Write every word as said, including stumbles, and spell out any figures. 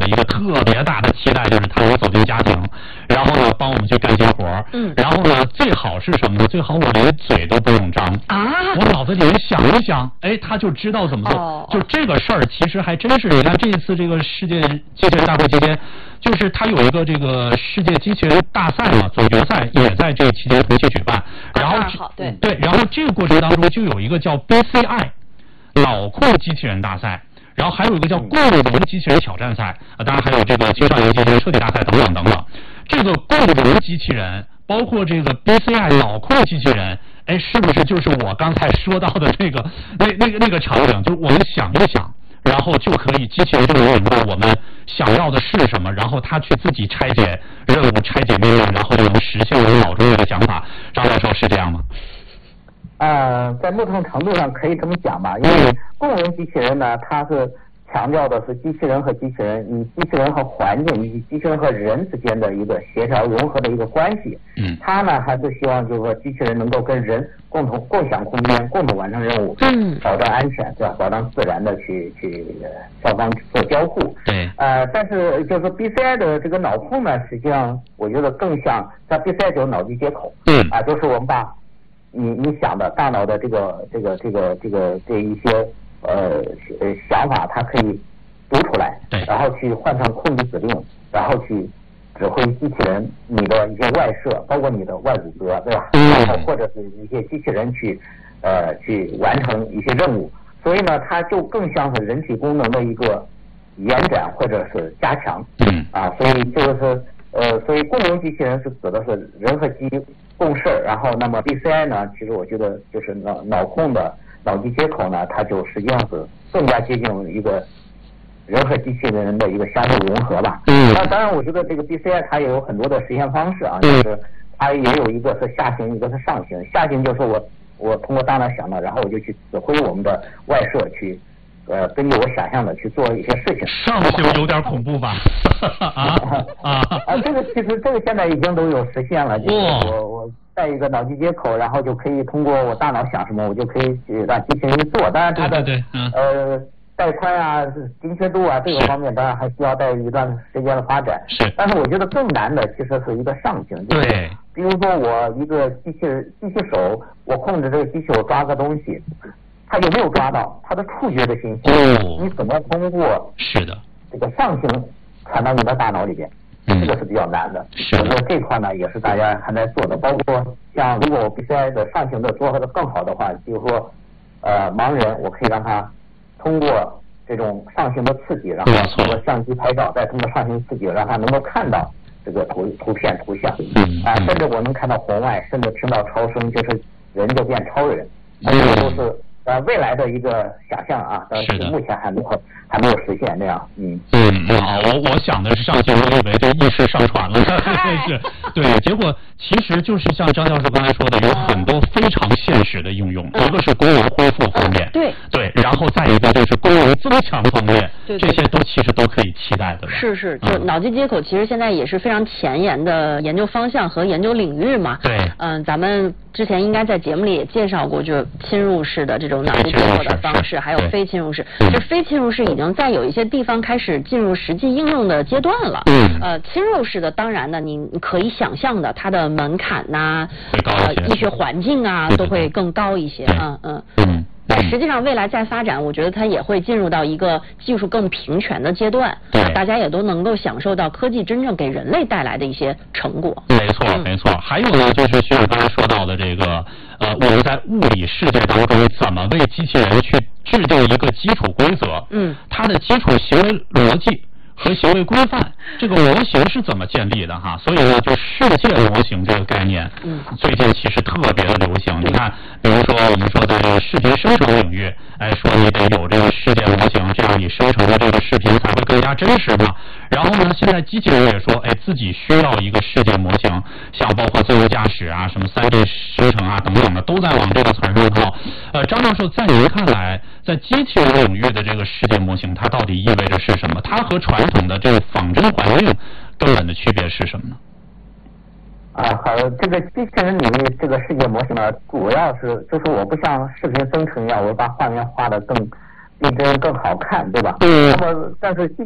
一个特别大的期待，就是它能走进家庭，然后呢帮我们去干些活，嗯，然后呢最好是什么呢？最好我连嘴都不用张啊，我脑子里面想一想，哎，他就知道怎么做。哦、就这个事儿，其实还真是，你看这一次这个世界机器人大会期间，就是他有一个这个世界机器人大赛嘛，总决赛也在这期间同期举办，然后、啊、对对，然后这个过程当中就有一个叫 B C I 脑控机器人大赛。然后还有一个叫共融机器人挑战赛啊，当然还有这个青少年机器人设计大赛等等等等。这个共融机器人，包括这个 B C I 脑控机器人，哎，是不是就是我刚才说到的那个那那个那个场景？就我们想一想，然后就可以机器人就能领悟我们想要的是什么，然后他去自己拆解任务、拆解命令，然后就能实现我们脑中的想法。张教授是这样吗？ 呃，在某种程度上可以这么讲吧，因为共融机器人呢，它是强调的是机器人和机器人，以机器人和环境以及机器人和人之间的一个协调融合的一个关系。嗯，它呢还是希望就是说机器人能够跟人共同共享空间，共同完成任务，嗯，保障安全，对吧？保障自然的去去双方做交互。 对。 呃，但是就是说 B C I 的这个脑控呢，实际上我觉得更像在 B C I 就是脑机接口。嗯。啊，就是我们把你你想的大脑的这个这个这个这个这一些呃呃想法，它可以读出来，然后去换成控制指令，然后去指挥机器人你的一些外设，包括你的外骨骼，对吧？然后或者是一些机器人去呃去完成一些任务，所以呢，它就更像是人体功能的一个延展或者是加强。嗯啊，所以就是呃，所以共融机器人是指的是人和机共事，然后那么 B C I 呢，其实我觉得就是脑脑控的脑机接口呢，它就实际上是更加接近一个人和机器人的一个相互融合吧。嗯。那当然，我觉得这个 B C I 它也有很多的实现方式啊，就是它也有一个是下行，一个是上行。下行就是我我通过大脑想的，然后我就去指挥我们的外设去。呃，根据我想象的去做一些事情。 上行有点恐怖吧？啊啊啊！这个其实这个现在已经都有实现了，就是我我带一个脑机接口，然后就可以通过我大脑想什么，我就可以去让机器人做。当然它的对对对嗯、 呃带宽啊、精确度啊这个方面，当然还需要在一段时间的发展。 是。 但是我觉得更难的其实是一个上行。就是、 对。 比如说我一个机器机器手，我控制这个机器手抓个东西。他有没有抓到他的触觉的信息？哦，你怎么通过是的这个上行传到你的大脑里边？嗯，这个是比较难的。 是的， 我觉得这块呢也是大家还在做的，包括像如果我 B C I 的上行的做的更好的话，比如说呃盲人，我可以让他通过这种上行的刺激，然后通过相机拍照，再通过上行刺激，让他能够看到这个图图片图像。嗯啊，甚至我能看到红外，甚至听到超声，就是人就变超人。这个都是。呃，未来的一个想象啊，但是目前还没有还没有实现那样。嗯嗯，好，我我想的是上行，我以为就意识上传了，是，对，结果其实就是像张教授刚才说的，有很多非常现实的应用，一个是功能恢复方面， 对对，然后再一个就是功能增强方面，对，这些都其实都可以期待的。 是是，就脑机接口其实现在也是非常前沿的研究方向和研究领域嘛。 对， 嗯，咱们之前应该在节目里也介绍过，就是侵入式的这种脑机接口的方式，还有非侵入式。这非侵入式已经在有一些地方开始进入实际应用的阶段了。嗯。呃，侵入式的当然呢，你可以想象的，它的门槛呐、呃，医学环境啊，都会更高一些。嗯嗯。嗯。但实际上，未来再发展，我觉得它也会进入到一个技术更平权的阶段， 对， 大家也都能够享受到科技真正给人类带来的一些成果。 没错，嗯、没错。还有呢，就是徐总刚才说到的这个，呃，我们在物理世界当中怎么为机器人去制定一个基础规则？嗯，它的基础行为逻辑和行为规范，这个模型是怎么建立的哈？所以呢，就世界模型这个概念，嗯，最近其实特别的流行。你看，比如说我们说在这个视频生成领域，哎，说你得有这个世界模型，这样你生成的这个视频才会更加真实嘛。然后呢，现在机器人也说，哎，自己需要一个世界模型，像包括自由驾驶啊、什么三 D 生成啊等等的，都在往这个词上靠。呃，张教授，在您看来，在机器人领域的这个世界模型，它到底意味着是什么？它和传统的这个仿真环境根本的区别是什么呢？ 啊，好，这个机器人领域这个世界模型呢，主要是就是我不像视频生成一样，我把画面画得更逼真、更好看，对吧？嗯。那么，但是机